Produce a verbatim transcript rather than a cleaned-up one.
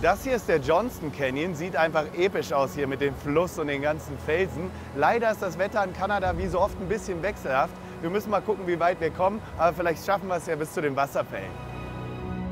Das hier ist der Johnston Canyon, sieht einfach episch aus hier mit dem Fluss und den ganzen Felsen. Leider ist das Wetter in Kanada wie so oft ein bisschen wechselhaft. Wir müssen mal gucken, wie weit wir kommen, aber vielleicht schaffen wir es ja bis zu den Wasserfällen.